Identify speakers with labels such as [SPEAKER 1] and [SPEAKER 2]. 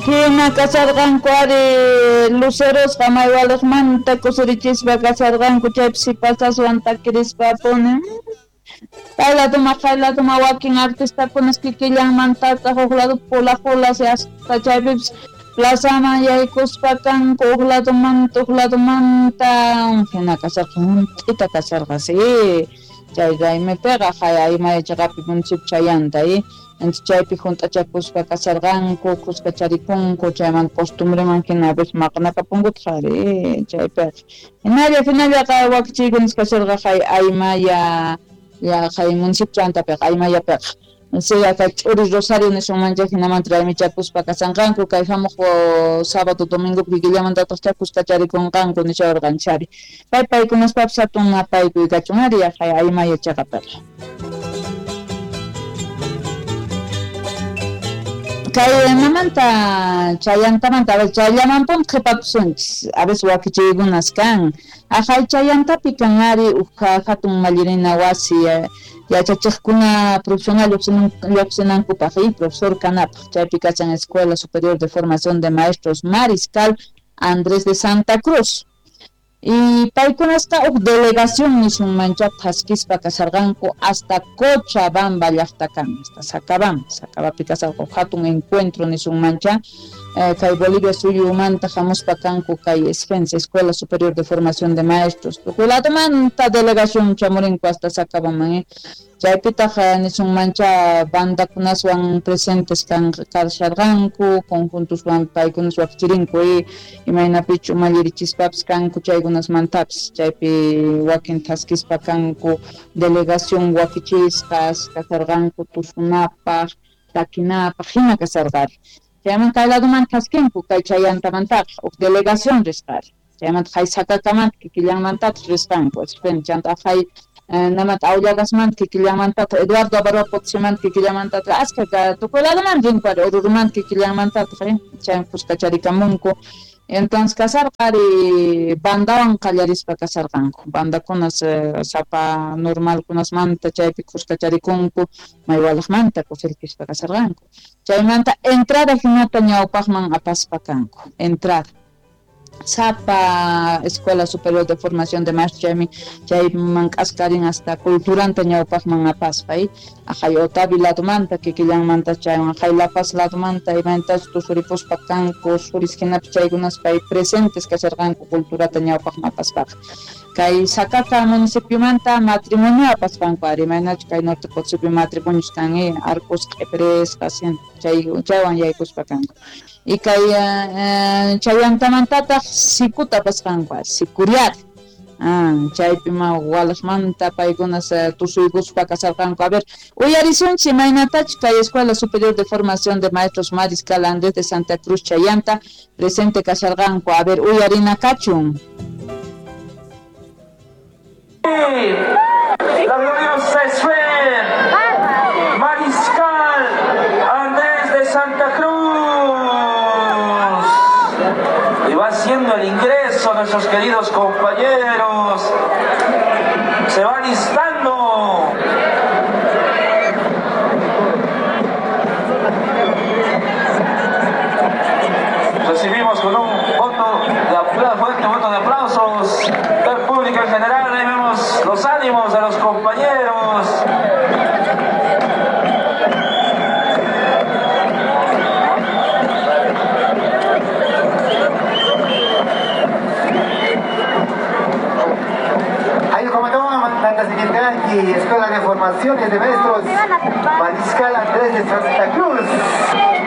[SPEAKER 1] Hina kasarqanku ari luceros qamaywaligmanta kusurichispa kasarqanku chaypi pasaswan takirispa puni. Kaylatuma wakin artistakunas kikillanmantaqa huk lado pula si hasta chaypipas plazaman yaykuspa kanku huk ladumanta hina kasarqa hunt'ita kasarqa si chay raymipiqa aymayachaqapi municipio chayanta entonces chaypi hunt'achakuspa kasarqanku kuskacharikunku chaymanta costumbreman hina vez maqanakapunkuta qhari chaypiqa hinallaqa wakichiykunas kasharqa aymaya municipio chantapiqa aymayapiqa kay ch'uri Rosario nisqanmancha hinamanta raymichakuspa kasanqanku kay hamuq sábado domingo kikillamantataq chakuskacharikunqanku nishawarqanchari paykunaspapas hatun apaykuy kachunari aymayachaqapiqa. Kay mamanta chayantamanta challamanpun qhipapusunchis a veces wakichiykunas kan chayantapi kan ari hatun mallirina wasi yachachiqkuna profesional lluqsinankupaq profesor kanapaq chaypi kachan Escuela Superior de Formación de Maestros Mariscal Andrés de Santa Cruz y paykunasqa delegación nisunmancha haskispa kasarqanku hasta Cochabamba llaqtakan hasta Sacabapi kasarqu hatun encuentro nisunmancha kay Bolivia suyumanta hamuspa kanku kay ESFENSA Escuela Superior de Formación de Maestros tukuladumanta delegación chamurinku hasta Sacabaman chaypitaqa nisunmancha bandakunaswan presentes kasharqanku conjuntuswan paykunas wakichirinku imaynapichu mallirichispapas kanku chaykunasmantapas chaypi wakin taskispa kanku delegación wakichisqas kasarqanku tusunapaq takinapaq hina kasarqari chaymanta kay ladoman taskinku kay chayantamantaqa delegación risqari chaymanta kay Sacakamanta kikillanmantatas risqanku chanta namata Aullagasmanta kikillanmantaqa Eduardo Abarua Potsimanta kikillanmantaqa askha tukuyladaman rinpari Orurumanta kikillanmantaqa chay kuskacharikamunku entonces kasarqari bandawan qallarispa kasarqanku bandakunas sapa normalkunasmanta chaypi kuskacharikunku maywalaqmanta kusilkispa kasarqanku chaymanta entrada hinata ñawpaqman apaspa kanku entrada Sapa Escuela Superior de Formación de Maestros chayman k'askarin hasta culturanta ñawpaqman apaspay ajay Otavi ladumanta kikillanmanta chaywan ajay La Paz ladumanta imantas tusuripuspa kanku suris hinapi chaykunaspay presentes kasharqanku culturata ñawpaqman apaspaqa kay Sacaca municipiomanta matrimonio apaspanku ari imaynachu kay Norte Cotasepi matrimonios kan Arcos Q'ipres chaywan yaykuspa kanku y kay chayantamantataq sikuta apasqanku sikuriar chaypi walaqmanta paykunas tusuykuspa kasarqanku a ver uyarisunchis imaynatachu kay Escuela Superior de Formación de Maestros Mariscal Andrés de Santa Cruz chayanta presente kasarqanku a ver uyarina kachun.
[SPEAKER 2] La gloriosa esfera Mariscal Andrés de Santa Cruz y va haciendo el ingreso nuestros queridos compañeros, se van listando. Recibimos con un fuerte voto de aplausos del público en general. Ahí vemos los ánimos de los compañeros.
[SPEAKER 3] Ahí comentó Escuela de Formación de Maestros Mariscal Andrés de Santa Cruz.